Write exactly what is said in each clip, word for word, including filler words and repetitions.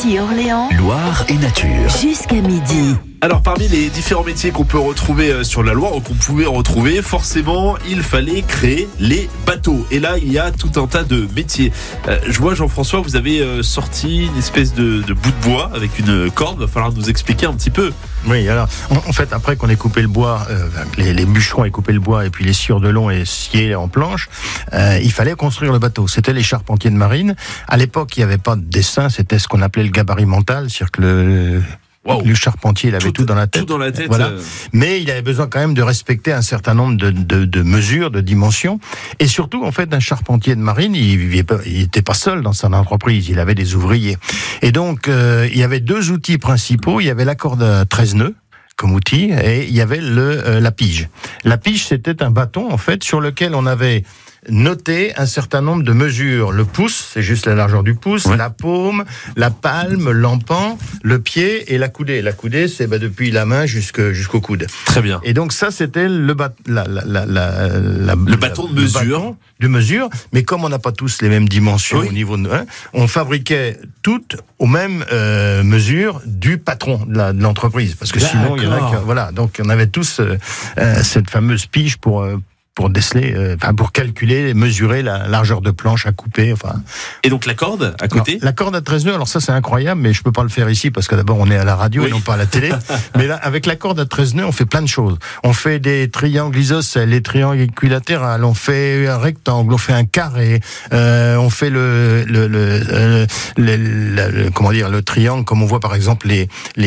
Ici Orléans, Loire et nature. Jusqu'à midi. Alors parmi les différents métiers qu'on peut retrouver sur la Loire ou qu'on pouvait retrouver, forcément il fallait créer les bateaux. Et là il y a tout un tas de métiers. Euh, je vois Jean-François, vous avez euh, sorti une espèce de, de bout de bois avec une corde. Va falloir nous expliquer un petit peu. Oui, alors en, en fait après qu'on ait coupé le bois, euh, les, les bûcherons aient coupé le bois et puis les scieurs de long et scié en planche, euh, il fallait construire le bateau. C'était les charpentiers de marine. À l'époque il n'y avait pas de dessin, c'était ce qu'on appelait le gabarit mental, c'est-à-dire que le... Wow. Le charpentier, il avait tout, tout dans la tête. Tout dans la tête. Voilà. Euh... Mais il avait besoin quand même de respecter un certain nombre de, de, de mesures, de dimensions. Et surtout, en fait, un charpentier de marine, il n'était pas seul dans son entreprise. Il avait des ouvriers. Et donc, euh, il y avait deux outils principaux. Il y avait la corde à treize nœuds comme outil, et il y avait le, euh, la pige. La pige, c'était un bâton, en fait, sur lequel on avait noter un certain nombre de mesures. Le pouce, c'est juste la largeur du pouce, ouais. La paume, la palme, l'empan, le pied et la coudée. La coudée, c'est bah, depuis la main jusque, jusqu'au coude. Très bien. Et donc ça, c'était le, bat, la, la, la, la, la, le bâton de mesure. Bâton de mesure. Mais comme on n'a pas tous les mêmes dimensions oui. au niveau de, hein, on fabriquait toutes aux mêmes euh, mesures du patron de, la, de l'entreprise. Parce que D'accord. sinon, il y en a que, voilà. Donc on avait tous euh, euh, cette fameuse pige pour euh, pour déceler, euh, enfin pour calculer, mesurer la largeur de planche à couper, enfin. Et donc la corde à côté ? Non, la corde à treize nœuds, alors ça c'est incroyable, mais je peux pas le faire ici parce que d'abord on est à la radio oui. et non pas à la télé. Mais là, avec la corde à treize nœuds, on fait plein de choses. On fait des triangles isocèles, les triangles équilatérales, on fait un rectangle, on fait un carré, euh, on fait le le le, euh, le, le, le comment dire le triangle comme on voit par exemple les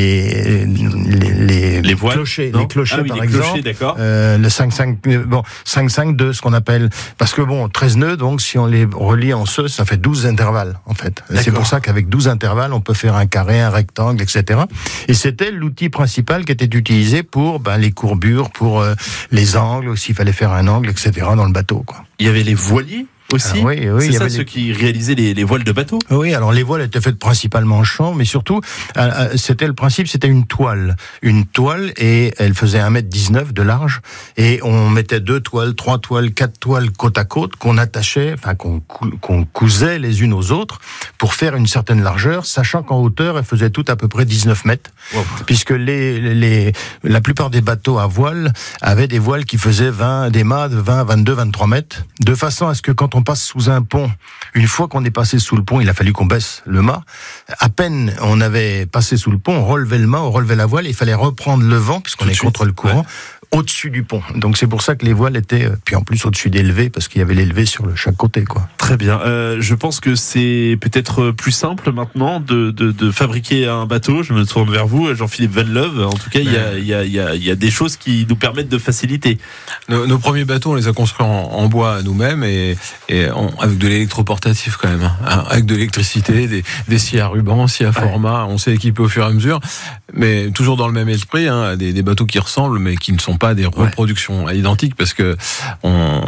les les les, les voiles, clochers, non les clochers ah oui, par les exemple. Clochers, d'accord. Euh, le cinq cinq bon cinq cinq deux, ce qu'on appelle, parce que bon, treize nœuds, donc si on les relie en ceux, ça fait douze intervalles, en fait. D'accord. C'est pour ça qu'avec douze intervalles, on peut faire un carré, un rectangle, et cetera. Et c'était l'outil principal qui était utilisé pour ben, les courbures, pour euh, les angles, s'il fallait faire un angle, et cetera dans le bateau, quoi. Il y avait les voiliers aussi. Ah, oui, oui, c'est il y ça avait ceux les... qui réalisaient les, les voiles de bateau. Oui, alors les voiles étaient faites principalement en champ, mais surtout, euh, c'était le principe, c'était une toile. Une toile, et elle faisait un mètre dix-neuf de large, et on mettait deux toiles, trois toiles, quatre toiles côte à côte, qu'on attachait, enfin qu'on, qu'on cousait les unes aux autres, pour faire une certaine largeur, sachant qu'en hauteur, elle faisait tout à peu près dix-neuf mètres, wow. puisque les, les, la plupart des bateaux à voile avaient des voiles qui faisaient vingt, des mâts de vingt, vingt-deux, vingt-trois mètres, de façon à ce que quand on passe sous un pont, une fois qu'on est passé sous le pont, il a fallu qu'on baisse le mât. À peine on avait passé sous le pont, on relevait le mât, on relevait la voile, et il fallait reprendre le vent, puisqu'on est contre le courant, ouais. au-dessus du pont. Donc c'est pour ça que les voiles étaient, puis en plus au-dessus d'élevé, parce qu'il y avait l'élevé sur le, chaque côté, quoi. Très bien. Euh, je pense que c'est peut-être plus simple maintenant de, de, de fabriquer un bateau. Je me tourne vers vous, Jean-Philippe Vanleuve. En tout cas, il y a, il y a, il y a, il y a des choses qui nous permettent de faciliter. Nos, nos premiers bateaux, on les a construits en, en bois nous-mêmes et, et on, avec de l'électroportatif quand même, hein, avec de l'électricité, des, des scies à ruban, scies à format. Ouais. On s'est équipé au fur et à mesure, mais toujours dans le même esprit, hein, des, des bateaux qui ressemblent, mais qui ne sont pas des reproductions ouais. identiques, parce que on,